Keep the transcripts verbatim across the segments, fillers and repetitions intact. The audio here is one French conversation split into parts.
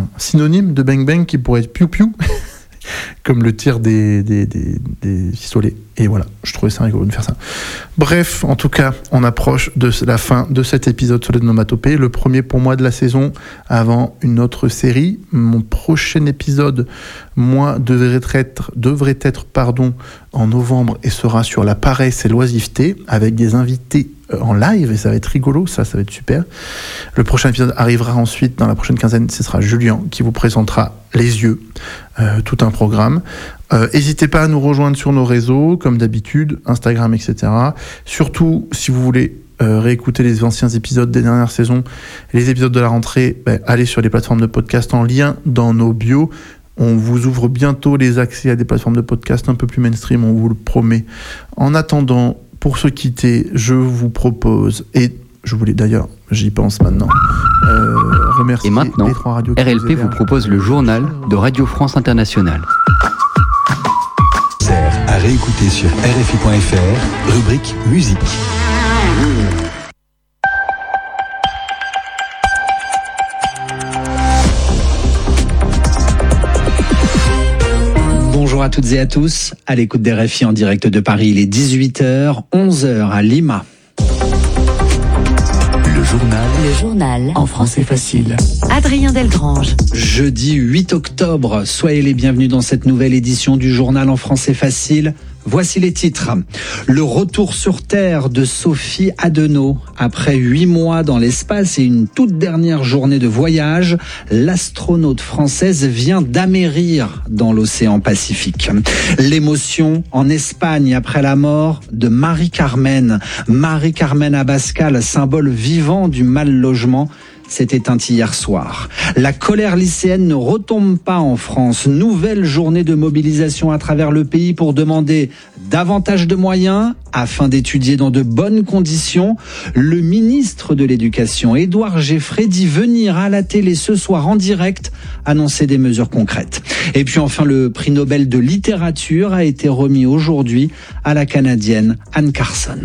un synonyme de bang bang qui pourrait être piou piou, comme le tir des, des, des, des pistolets. Et voilà, je trouvais ça rigolo de faire ça. Bref, en tout cas, on approche de la fin de cet épisode sur les onomatopées. Le premier pour moi de la saison avant une autre série. Mon prochain épisode, moi, devrait être, devrait être pardon, en novembre et sera sur la paresse et l'oisiveté avec des invités en live et ça va être rigolo, ça, ça va être super. Le prochain épisode arrivera ensuite dans la prochaine quinzaine, ce sera Julien qui vous présentera Les Yeux, euh, tout un programme. Euh, n'hésitez pas à nous rejoindre sur nos réseaux, comme d'habitude, Instagram, et cetera. Surtout, si vous voulez euh, réécouter les anciens épisodes des dernières saisons, les épisodes de la rentrée, bah, allez sur les plateformes de podcast en lien dans nos bios. On vous ouvre bientôt les accès à des plateformes de podcast un peu plus mainstream, on vous le promet. En attendant, pour se quitter, je vous propose, et je voulais d'ailleurs, j'y pense maintenant, euh, remercier et maintenant, les trois radios R L P vous propose le journal de Radio France Internationale. À réécouter sur R F I point F R, rubrique musique. Bonjour à toutes et à tous, à l'écoute d'R F I en direct de Paris, il est dix-huit heures, onze heures à Lima. Le journal. Le journal. En français facile. Adrien Delgrange. Jeudi huit octobre, soyez les bienvenus dans cette nouvelle édition du journal en français facile. Voici les titres. Le retour sur Terre de Sophie Adenau. Après huit mois dans l'espace et une toute dernière journée de voyage, l'astronaute française vient d'amérir dans l'océan Pacifique. L'émotion en Espagne après la mort de Marie-Carmen. Marie-Carmen Abascal, symbole vivant du mal-logement, s'est éteinte hier soir. La colère lycéenne ne retombe pas en France. Nouvelle journée de mobilisation à travers le pays pour demander davantage de moyens afin d'étudier dans de bonnes conditions. Le ministre de l'Éducation, Édouard Geffray, dit venir à la télé ce soir en direct annoncer des mesures concrètes. Et puis enfin, le prix Nobel de littérature a été remis aujourd'hui à la Canadienne Anne Carson.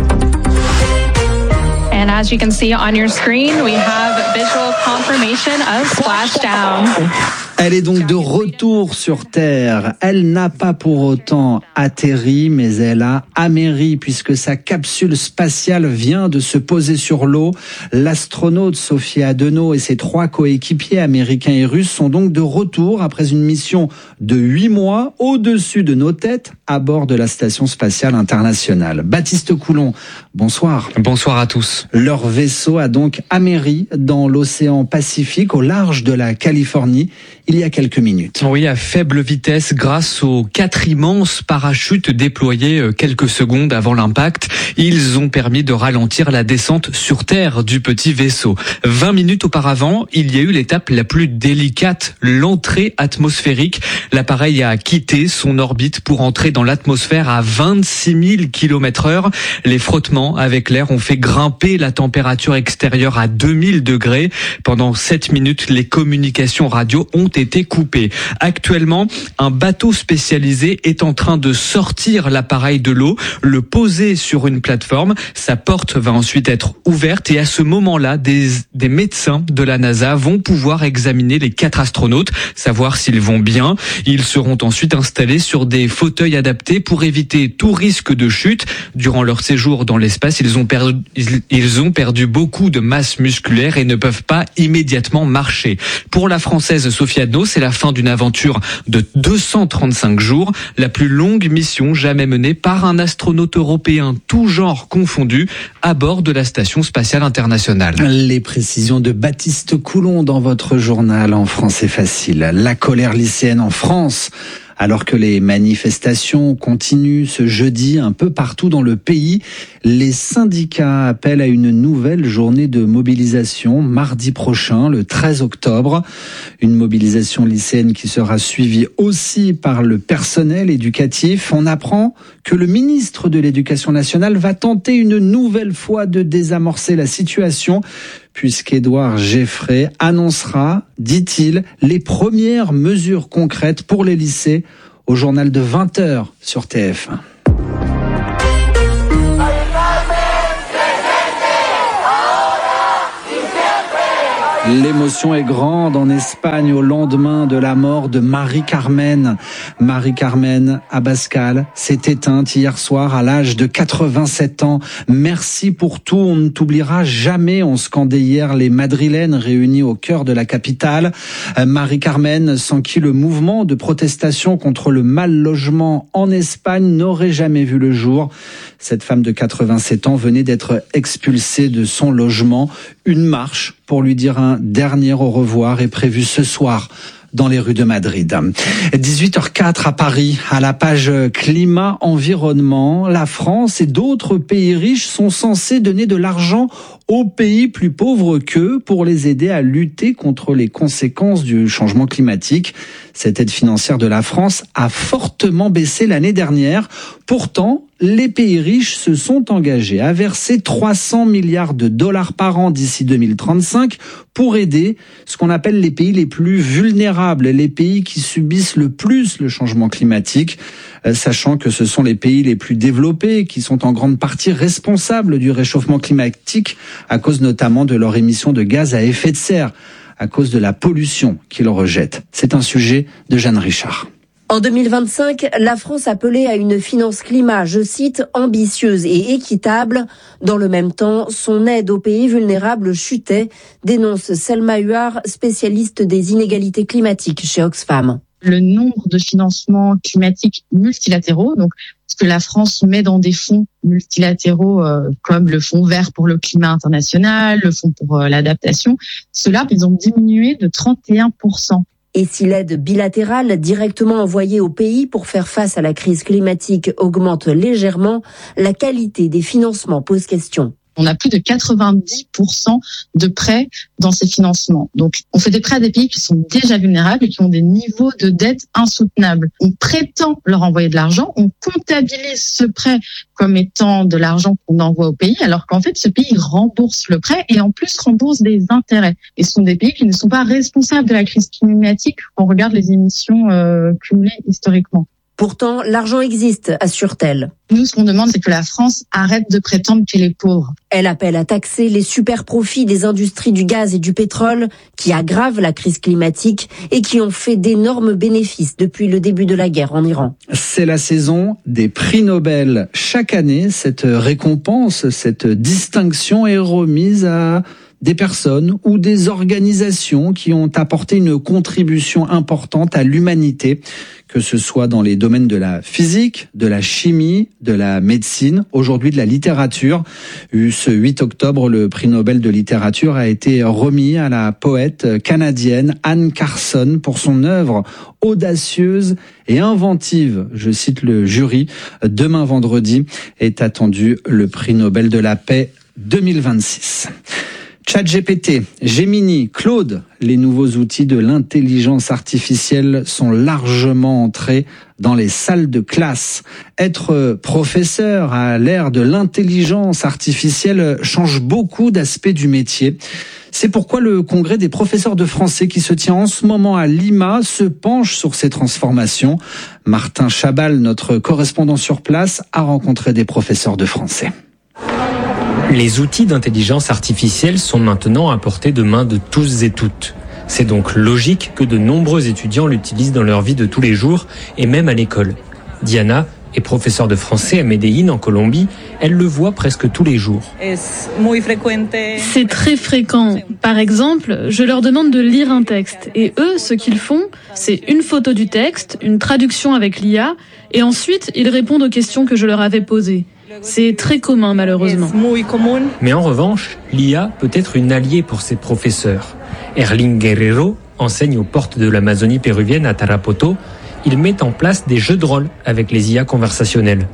And as you can see on your screen, we have visual confirmation of splashdown. Elle est donc de retour sur Terre. Elle n'a pas pour autant atterri, mais elle a améri puisque sa capsule spatiale vient de se poser sur l'eau. L'astronaute Sophie Adenau et ses trois coéquipiers américains et russes sont donc de retour après une mission de huit mois au-dessus de nos têtes à bord de la Station spatiale internationale. Baptiste Coulon, bonsoir. Bonsoir à tous. Leur vaisseau a donc améri dans l'océan Pacifique au large de la Californie il y a quelques minutes. Oui, à faible vitesse grâce aux quatre immenses parachutes déployés quelques secondes avant l'impact. Ils ont permis de ralentir la descente sur Terre du petit vaisseau. vingt minutes auparavant, il y a eu l'étape la plus délicate, l'entrée atmosphérique. L'appareil a quitté son orbite pour entrer dans l'atmosphère à vingt-six mille kilomètres heure. Les frottements avec l'air ont fait grimper la température extérieure à deux mille degrés. Pendant sept minutes, les communications radio ont été coupées. Actuellement, un bateau spécialisé est en train de sortir l'appareil de l'eau, le poser sur une plateforme. Sa porte va ensuite être ouverte et à ce moment-là, des, des médecins de la NASA vont pouvoir examiner les quatre astronautes, savoir s'ils vont bien. Ils seront ensuite installés sur des fauteuils adaptés pour éviter tout risque de chute. Durant leur séjour dans l'espace, ils ont perdu, ils, ils ont perdu beaucoup de masse musculaire et ne peuvent pas immédiatement marcher. Pour la Française Sophie Adenau, c'est la fin d'une aventure de deux cent trente-cinq jours, la plus longue mission jamais menée par un astronaute européen, tout genre confondu, à bord de la Station spatiale internationale. Les précisions de Baptiste Coulon dans votre journal en français facile. La colère lycéenne en France. Alors que les manifestations continuent ce jeudi un peu partout dans le pays, les syndicats appellent à une nouvelle journée de mobilisation mardi prochain, le treize octobre. Une mobilisation lycéenne qui sera suivie aussi par le personnel éducatif. On apprend que le ministre de l'Éducation nationale va tenter une nouvelle fois de désamorcer la situation, puisqu'Édouard Geffray annoncera, dit-il, les premières mesures concrètes pour les lycées au journal de vingt heures sur T F un. L'émotion est grande en Espagne au lendemain de la mort de Marie-Carmen. Marie-Carmen Abascal s'est éteinte hier soir à l'âge de quatre-vingt-sept ans. Merci pour tout, on ne t'oubliera jamais, ont scandé hier les Madrilènes réunis au cœur de la capitale. Marie-Carmen, sans qui le mouvement de protestation contre le mal logement en Espagne n'aurait jamais vu le jour. Cette femme de quatre-vingt-sept ans venait d'être expulsée de son logement. Une marche pour lui dire un dernier au revoir est prévue ce soir dans les rues de Madrid. dix-huit heures quatre à Paris, à la page climat-environnement, la France et d'autres pays riches sont censés donner de l'argent aux pays plus pauvres qu'eux pour les aider à lutter contre les conséquences du changement climatique. Cette aide financière de la France a fortement baissé l'année dernière. Pourtant, les pays riches se sont engagés à verser trois cents milliards de dollars par an d'ici deux mille trente-cinq pour aider ce qu'on appelle les pays les plus vulnérables, les pays qui subissent le plus le changement climatique, sachant que ce sont les pays les plus développés qui sont en grande partie responsables du réchauffement climatique à cause notamment de leur émission de gaz à effet de serre, à cause de la pollution qu'ils rejettent. C'est un sujet de Jeanne Richard. En deux mille vingt-cinq, la France appelait à une finance climat, je cite, ambitieuse et équitable. Dans le même temps, son aide aux pays vulnérables chutait, dénonce Selma Huard, spécialiste des inégalités climatiques chez Oxfam. Le nombre de financements climatiques multilatéraux, donc ce que la France met dans des fonds multilatéraux euh, comme le Fonds vert pour le climat international, le Fonds pour euh, l'adaptation, ceux-là, ils ont diminué de trente et un pour cent. Et si l'aide bilatérale directement envoyée aux pays pour faire face à la crise climatique augmente légèrement, la qualité des financements pose question. On a plus de quatre-vingt-dix pour cent de prêts dans ces financements. Donc, on fait des prêts à des pays qui sont déjà vulnérables et qui ont des niveaux de dette insoutenables. On prétend leur envoyer de l'argent, on comptabilise ce prêt comme étant de l'argent qu'on envoie au pays, alors qu'en fait, ce pays rembourse le prêt et en plus rembourse des intérêts. Et ce sont des pays qui ne sont pas responsables de la crise climatique quand on regarde les émissions euh, cumulées historiquement. Pourtant, l'argent existe, assure-t-elle. Nous, ce qu'on demande, c'est que la France arrête de prétendre qu'elle est pauvre. Elle appelle à taxer les super profits des industries du gaz et du pétrole qui aggravent la crise climatique et qui ont fait d'énormes bénéfices depuis le début de la guerre en Iran. C'est la saison des prix Nobel. Chaque année, cette récompense, cette distinction est remise à des personnes ou des organisations qui ont apporté une contribution importante à l'humanité, que ce soit dans les domaines de la physique, de la chimie, de la médecine, aujourd'hui de la littérature. Ce huit octobre, le prix Nobel de littérature a été remis à la poète canadienne Anne Carson pour son œuvre audacieuse et inventive. Je cite le jury. Demain vendredi est attendu le prix Nobel de la paix deux mille vingt-six. ChatGPT, Gemini, Claude, les nouveaux outils de l'intelligence artificielle sont largement entrés dans les salles de classe. Être professeur à l'ère de l'intelligence artificielle change beaucoup d'aspects du métier. C'est pourquoi le congrès des professeurs de français qui se tient en ce moment à Lima se penche sur ces transformations. Martin Chabal, notre correspondant sur place, a rencontré des professeurs de français. Les outils d'intelligence artificielle sont maintenant à portée de main de tous et toutes. C'est donc logique que de nombreux étudiants l'utilisent dans leur vie de tous les jours et même à l'école. Diana est professeure de français à Medellín en Colombie. Elle le voit presque tous les jours. C'est très fréquent. Par exemple, je leur demande de lire un texte. Et eux, ce qu'ils font, c'est une photo du texte, une traduction avec l'I A, et ensuite ils répondent aux questions que je leur avais posées. C'est très commun, malheureusement. Mais en revanche, l'I A peut être une alliée pour ses professeurs. Erling Guerrero enseigne aux portes de l'Amazonie péruvienne à Tarapoto. Il met en place des jeux de rôle avec les I A conversationnelles.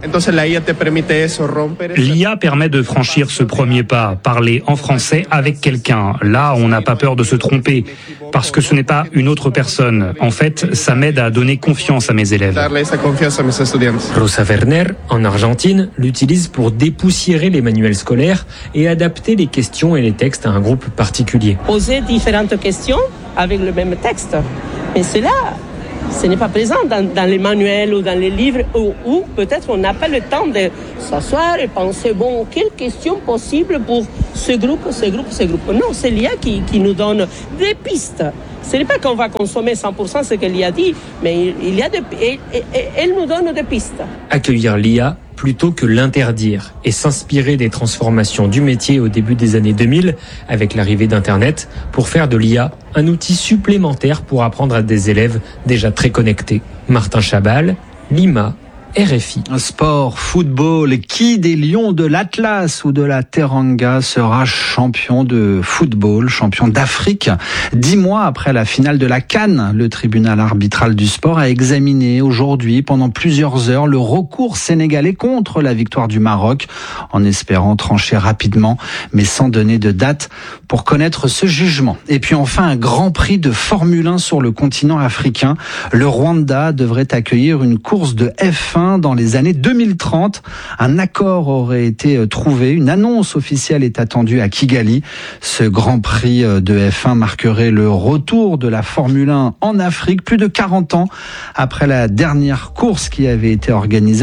L'I A permet de franchir ce premier pas, parler en français avec quelqu'un. Là, on n'a pas peur de se tromper, parce que ce n'est pas une autre personne. En fait, ça m'aide à donner confiance à mes élèves. Rosa Werner, en Argentine, l'utilise pour dépoussiérer les manuels scolaires et adapter les questions et les textes à un groupe particulier. Poser différentes questions avec le même texte. Mais cela, ce n'est pas présent dans, dans les manuels ou dans les livres où, où peut-être on n'a pas le temps de s'asseoir et penser, bon, quelles questions possibles pour ce groupe, ce groupe, ce groupe. Non, c'est l'I A qui, qui nous donne des pistes. Ce n'est pas qu'on va consommer cent pour cent ce que l'I A dit, mais il y a des, elle, elle nous donne des pistes. Accueillir l'I A plutôt que l'interdire et s'inspirer des transformations du métier au début des années deux mille avec l'arrivée d'Internet pour faire de l'I A un outil supplémentaire pour apprendre à des élèves déjà très connectés. Martin Chabal, Lima, R F I. Sport, football, qui des Lions de l'Atlas ou de la Teranga sera champion de football, champion d'Afrique? Dix mois après la finale de la CAN, le tribunal arbitral du sport a examiné aujourd'hui pendant plusieurs heures le recours sénégalais contre la victoire du Maroc, en espérant trancher rapidement, mais sans donner de date pour connaître ce jugement. Et puis enfin, un grand prix de Formule un sur le continent africain. Le Rwanda devrait accueillir une course de F un dans les années deux mille trente. Un accord aurait été trouvé. Une annonce officielle est attendue à Kigali. Ce Grand Prix de F un marquerait le retour de la Formule un en Afrique, plus de quarante ans après la dernière course qui avait été organisée.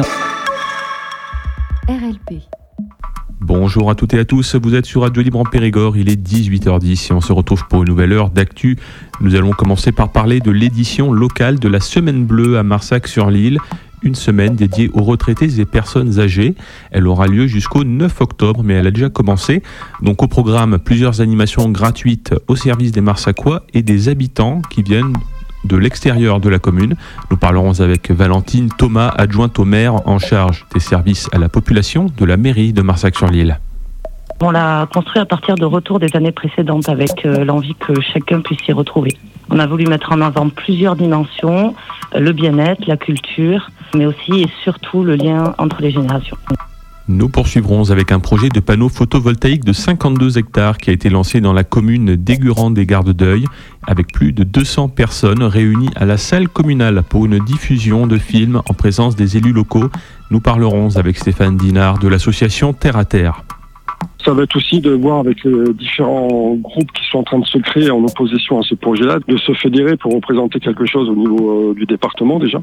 R L P. Bonjour à toutes et à tous, vous êtes sur Radio Libre en Périgord, il est dix-huit heures dix et on se retrouve pour une nouvelle heure d'actu. Nous allons commencer par parler de l'édition locale de la Semaine Bleue à Marsac-sur-l'Île. Une semaine dédiée aux retraités et personnes âgées. Elle aura lieu jusqu'au neuf octobre, mais elle a déjà commencé. Donc au programme, plusieurs animations gratuites au service des Marsacois et des habitants qui viennent de l'extérieur de la commune. Nous parlerons avec Valentine Thomas, adjointe au maire en charge des services à la population de la mairie de Marsac-sur-l'Île. On l'a construit à partir de retours des années précédentes avec euh, l'envie que chacun puisse s'y retrouver. On a voulu mettre en avant plusieurs dimensions, euh, le bien-être, la culture, mais aussi et surtout le lien entre les générations. Nous poursuivrons avec un projet de panneau photovoltaïque de cinquante-deux hectares qui a été lancé dans la commune d'Aigurande des Gardes d'Oeil avec plus de deux cents personnes réunies à la salle communale pour une diffusion de films en présence des élus locaux. Nous parlerons avec Stéphane Dinard de l'association Terre à Terre. Ça va être aussi de voir avec les différents groupes qui sont en train de se créer en opposition à ce projet-là, de se fédérer pour représenter quelque chose au niveau euh, du département déjà,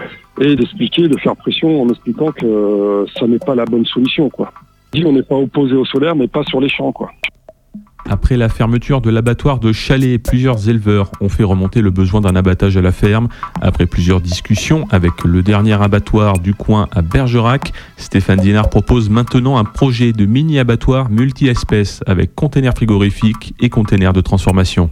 et d'expliquer, de faire pression en expliquant que euh, ça n'est pas la bonne solution, quoi. On n'est pas opposé au solaire, mais pas sur les champs, quoi. Après la fermeture de l'abattoir de Chalais, plusieurs éleveurs ont fait remonter le besoin d'un abattage à la ferme. Après plusieurs discussions avec le dernier abattoir du coin à Bergerac, Stéphane Dinard propose maintenant un projet de mini-abattoir multi-espèces avec containers frigorifiques et containers de transformation.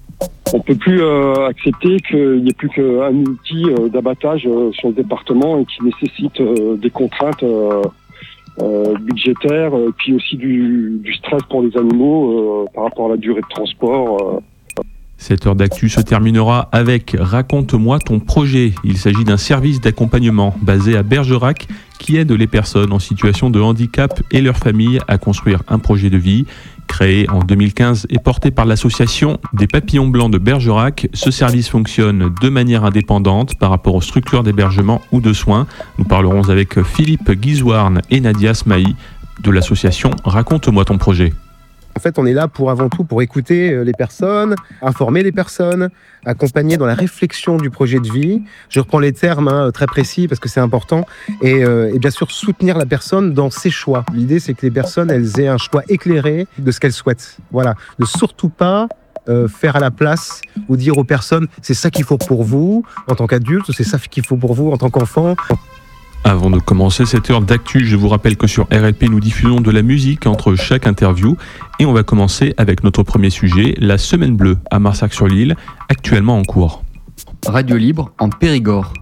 On ne peut plus euh, accepter qu'il n'y ait plus qu'un outil euh, d'abattage euh, sur le département et qui nécessite euh, des contraintes euh, Euh, budgétaire, euh, puis aussi du, du stress pour les animaux euh, par rapport à la durée de transport. Euh. Cette heure d'actu se terminera avec Raconte-moi ton projet. Il s'agit d'un service d'accompagnement basé à Bergerac qui aide les personnes en situation de handicap et leurs familles à construire un projet de vie. Créé en deux mille quinze et porté par l'association des Papillons Blancs de Bergerac, ce service fonctionne de manière indépendante par rapport aux structures d'hébergement ou de soins. Nous parlerons avec Philippe Guizouarne et Nadia Smaï de l'association Raconte-moi ton projet. En fait, on est là pour avant tout pour écouter les personnes, informer les personnes, accompagner dans la réflexion du projet de vie. Je reprends les termes hein, très précis parce que c'est important. Et, euh, et bien sûr, soutenir la personne dans ses choix. L'idée, c'est que les personnes, elles aient un choix éclairé de ce qu'elles souhaitent. Voilà. Ne surtout pas euh, faire à la place ou dire aux personnes, c'est ça qu'il faut pour vous en tant qu'adulte, c'est ça qu'il faut pour vous en tant qu'enfant. Avant de commencer cette heure d'actu, je vous rappelle que sur R L P, nous diffusons de la musique entre chaque interview. Et on va commencer avec notre premier sujet, la Semaine Bleue à Marsac-sur-l'Île, actuellement en cours. Radio Libre en Périgord.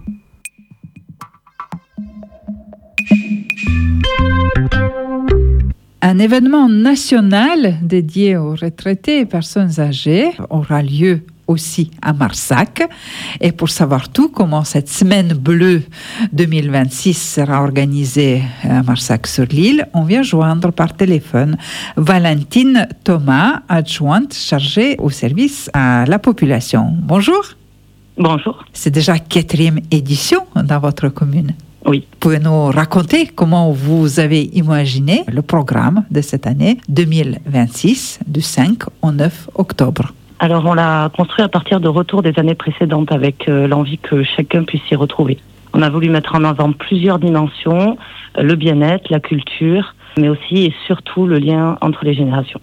Un événement national dédié aux retraités et personnes âgées aura lieu aussi à Marsac. Et pour savoir tout, comment cette Semaine Bleue deux mille vingt-six sera organisée à Marsac-sur-l'Île, on vient joindre par téléphone Valentine Thomas, adjointe chargée au service à la population. Bonjour. Bonjour. C'est déjà quatrième édition dans votre commune. Oui. Pouvez-nous raconter comment vous avez imaginé le programme de cette année deux mille vingt-six, du cinq au neuf octobre? Alors, on l'a construit à partir de retours des années précédentes avec euh, l'envie que chacun puisse s'y retrouver. On a voulu mettre en avant plusieurs dimensions, euh, le bien-être, la culture, mais aussi et surtout le lien entre les générations.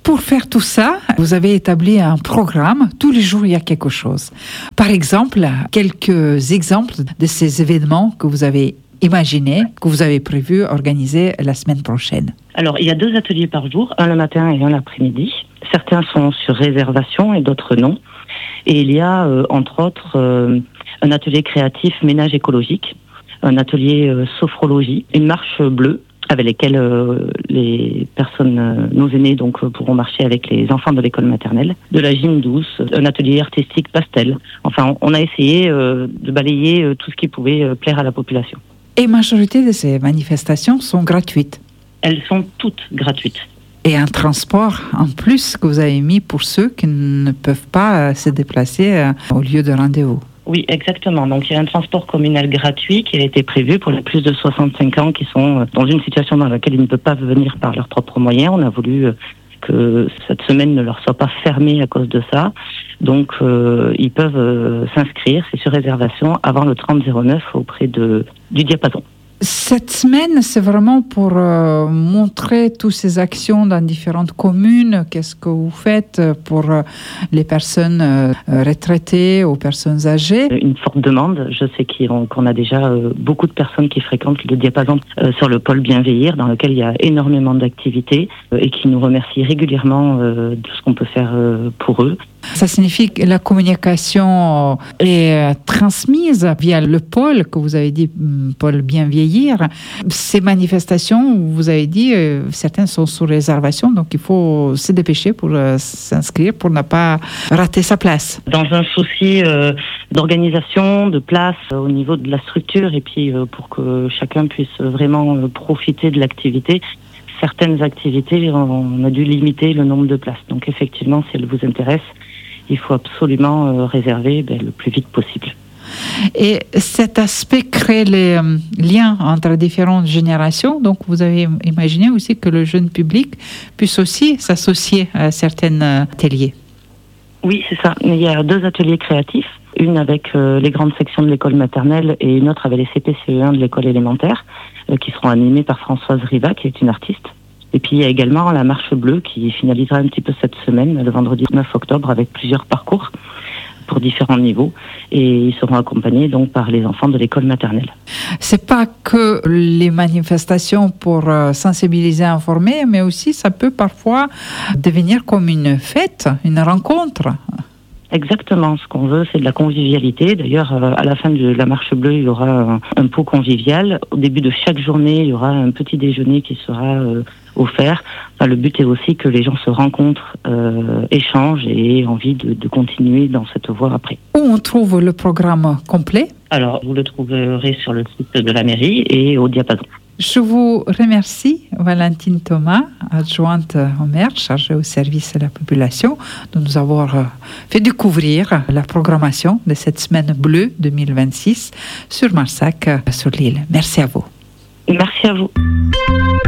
Pour faire tout ça, vous avez établi un programme. Tous les jours, il y a quelque chose. Par exemple, quelques exemples de ces événements que vous avez imaginés, que vous avez prévu organiser la semaine prochaine. Alors, il y a deux ateliers par jour, un le matin et un l'après-midi. Certains sont sur réservation et d'autres non. Et il y a, euh, entre autres, euh, un atelier créatif ménage écologique, un atelier euh, sophrologie, une marche bleue avec lesquelles euh, les personnes, euh, nos aînés, donc, euh, pourront marcher avec les enfants de l'école maternelle, de la gym douce, un atelier artistique pastel. Enfin, on a essayé euh, de balayer euh, tout ce qui pouvait euh, plaire à la population. Et la majorité de ces manifestations sont gratuites. Elles sont toutes gratuites. Et un transport en plus que vous avez mis pour ceux qui ne peuvent pas se déplacer au lieu de rendez-vous. Oui, exactement. Donc, il y a un transport communal gratuit qui a été prévu pour les plus de soixante-cinq ans qui sont dans une situation dans laquelle ils ne peuvent pas venir par leurs propres moyens. On a voulu que cette semaine ne leur soit pas fermée à cause de ça. Donc, euh, ils peuvent euh, s'inscrire, c'est sur réservation, avant le trente zéro neuf auprès de, du diapason. Cette semaine, c'est vraiment pour euh, montrer toutes ces actions dans différentes communes. Qu'est-ce que vous faites pour euh, les personnes euh, retraitées ou personnes âgées? Une forte demande. Je sais qu'on a déjà euh, beaucoup de personnes qui fréquentent le diapason euh, sur le pôle Bienveillir, dans lequel il y a énormément d'activités euh, et qui nous remercient régulièrement euh, de ce qu'on peut faire euh, pour eux. Ça signifie que la communication est transmise via le pôle, que vous avez dit, pôle Bien Vieillir. Ces manifestations, vous avez dit, certaines sont sous réservation, donc il faut se dépêcher pour s'inscrire, pour ne pas rater sa place. Dans un souci euh, d'organisation, de place euh, au niveau de la structure, et puis euh, pour que chacun puisse vraiment euh, profiter de l'activité, certaines activités, on a dû limiter le nombre de places. Donc effectivement, si elles vous intéressent, il faut absolument euh, réserver ben, le plus vite possible. Et cet aspect crée les euh, liens entre différentes générations. Donc vous avez imaginé aussi que le jeune public puisse aussi s'associer à certains ateliers. Oui, c'est ça. Il y a deux ateliers créatifs. Une avec euh, les grandes sections de l'école maternelle et une autre avec les C P C E un de l'école élémentaire, euh, qui seront animées par Françoise Riva, qui est une artiste. Et puis il y a également la marche bleue qui finalisera un petit peu cette semaine, le vendredi neuf octobre, avec plusieurs parcours pour différents niveaux. Et ils seront accompagnés donc par les enfants de l'école maternelle. C'est pas que les manifestations pour sensibiliser, informer, mais aussi ça peut parfois devenir comme une fête, une rencontre. Exactement. Ce qu'on veut, c'est de la convivialité. D'ailleurs, à la fin de la marche bleue, il y aura un, un pot convivial. Au début de chaque journée, il y aura un petit déjeuner qui sera euh, offert. Enfin, le but est aussi que les gens se rencontrent, euh, échangent et aient envie de, de continuer dans cette voie après. Où on trouve le programme complet? Alors, vous le trouverez sur le site de la mairie et au diapason. Je vous remercie, Valentine Thomas, adjointe au maire, chargée au service de la population, de nous avoir fait découvrir la programmation de cette semaine bleue deux mille vingt-six sur Marsac, sur l'île. Merci à vous. Merci à vous.